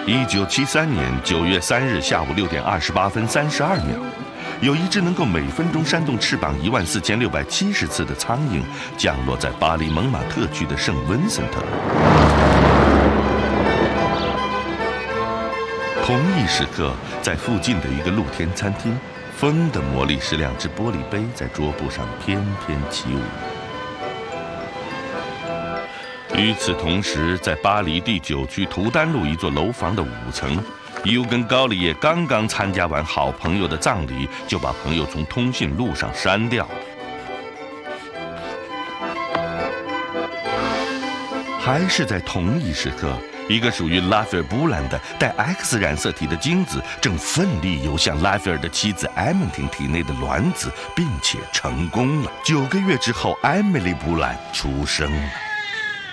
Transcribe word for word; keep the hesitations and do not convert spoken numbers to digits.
一九七三年九月三日下午六点二十八分三十二秒，有一只能够每分钟扇动翅膀一万四千六百七十次的苍蝇降落在巴黎蒙马特区的圣温森特。同一时刻，在附近的一个露天餐厅，风的魔力使两只玻璃杯在桌布上翩翩起舞。与此同时，在巴黎第九区图丹路一座楼房的五层，尤根·高里耶刚刚参加完好朋友的葬礼，就把朋友从通讯录上删掉了。还是在同一时刻，一个属于拉斐尔·布兰的带 X 染色体的精子正奋力游向拉斐尔的妻子埃蒙汀体内的卵子，并且成功了。九个月之后，艾米丽·布兰出生了。